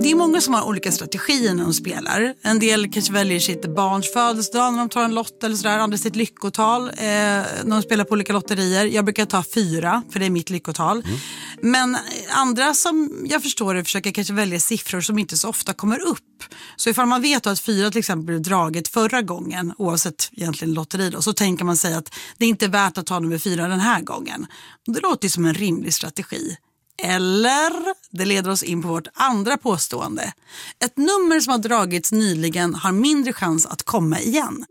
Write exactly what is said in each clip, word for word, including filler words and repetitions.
Det är många som har olika strategier när de spelar. En del kanske väljer sitt barns födelsedag när de tar en lott eller sådär. Andra sitt lyckotal eh, när de spelar på olika lotterier. Jag brukar ta fyra, för det är mitt lyckotal. Mm. Men andra som jag förstår det försöker kanske välja siffror som inte så ofta kommer upp. Så ifall man vet att fyra till exempel blev draget förra gången, oavsett egentligen lotteri då, så tänker man sig att det är inte värt att ta nummer fyra den här gången. Det låter ju som en rimlig strategi. Eller det leder oss in på vårt andra påstående. Ett nummer som har dragits nyligen har mindre chans att komma igen.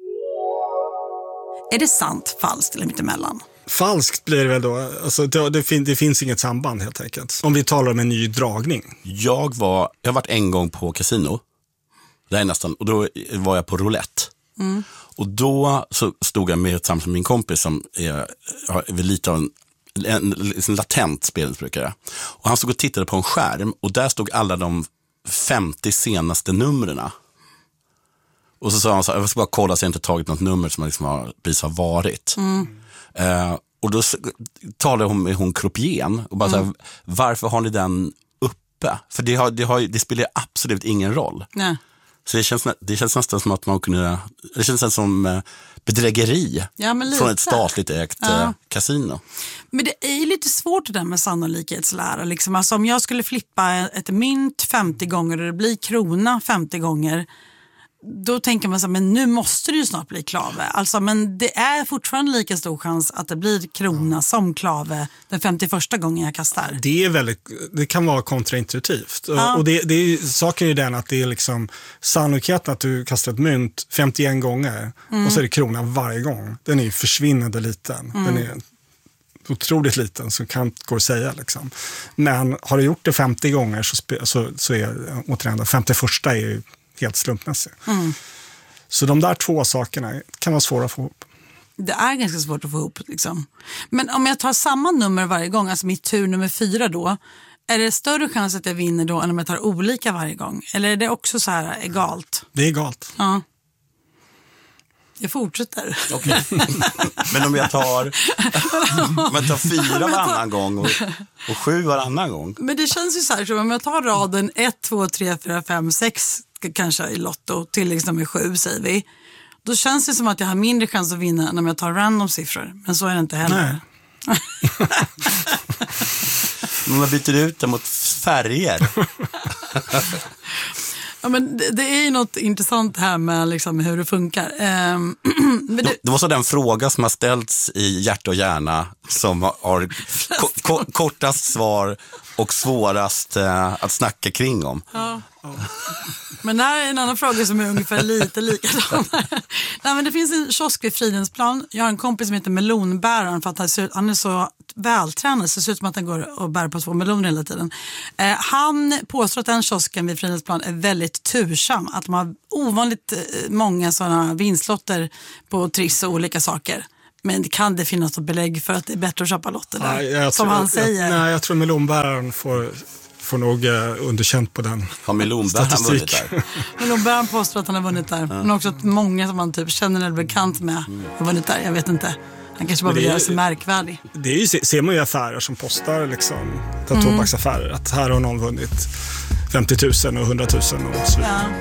Är det sant, falskt eller mittemellan? Falskt blir det väl då. Alltså, det, det, fin- det finns inget samband helt enkelt. Om vi talar om en ny dragning. Jag var, jag har varit en gång på kasino. Det är nästan, och då var jag på roulette. Mm. Och då så stod jag med tillsammans med min kompis som är, är lite av en En, en latent spelmissbrukare. Och han stod och tittade på en skärm och där stod alla de femtio senaste numren. Och så sa han så här, jag ska bara kolla så jag inte tagit något nummer som liksom har, precis har varit. Mm. Uh, och då talade hon med hon croupieren och bara mm. så här, varför har ni den uppe? För det, har, det, har, det spelar absolut ingen roll. Nej. Så det känns, det känns nästan som att man kunde, det känns nästan som bedrägeri ja, från ett statligt ägt ja. kasino. Men det är ju lite svårt det där med sannolikhetslära. Liksom. Alltså, om jag skulle flippa ett mynt femtio gånger och det blir krona femtio gånger, då tänker man så här, men nu måste det ju snart bli klave. Alltså, men det är fortfarande lika stor chans att det blir krona som klave den femtioförsta gången jag kastar. Det är väldigt, det kan vara kontraintuitivt. Ja. Och det, det är, saken är ju den att det är liksom sannolikheten att du kastar ett mynt femtioen gånger mm. och så är det krona varje gång. Den är ju försvinnande liten. Mm. Den är otroligt liten så kan gå att säga liksom. Men har du gjort det femtio gånger så, spe, så, så är återigen femtioförsta är ju helt slumpmässig. Mm. Så de där två sakerna kan vara svåra att få ihop. Det är ganska svårt att få ihop liksom. Men om jag tar samma nummer varje gång, alltså mitt tur nummer fyra då, är det större chans att jag vinner då än om jag tar olika varje gång? Eller är det också så här egalt? Det är egalt. Ja. Jag fortsätter. Okay. Men om jag tar, om jag tar fyra varannan gång och, och sju varannan gång. Men det känns ju så här, så om jag tar raden ett, två, tre, fyra, fem, sex kanske i lotto till liksom med sju säger vi. Då känns det som att jag har mindre chans att vinna än om jag tar random siffror. Men så är det inte heller. Nej. Men man byter ut det mot färger. Ja, men det, det är ju något intressant här med liksom hur det funkar. Um, men det... det var så den fråga som har ställts i Hjärta och hjärna som har ko- ko- kortast svar och svårast uh, att snacka kring om. Ja. Men det här är en annan fråga som är ungefär lite likadan. Nej, men det finns en kiosk vid Fridhemsplan. Jag har en kompis som heter melonbäraren för att han, ser, han är så vältränad så det ser ut som att han går och bär på två meloner hela tiden. Eh, han påstår att den kiosken vid Fridhemsplan är väldigt tursam. Att de har ovanligt eh, många sådana vinstlotter på triss och olika saker. Men kan det finnas ett belägg för att det är bättre att köpa lotter där? Ja, jag som tror, han säger. Jag, nej, jag tror melonbäraren får... får nog uh, underkänt på den. Har melonbäraren vunnit där? Melonbäraren påstår att han har vunnit där. Ja. Men också att många som man typ känner eller bekant med mm. har vunnit där. Jag vet inte. Han kanske bara vill göra sig märkvärdig. Det är ju, ser man ju affärer som postar liksom, mm. tobaksaffärer. Att här har någon vunnit femtio tusen och hundra tusen och så. Ja.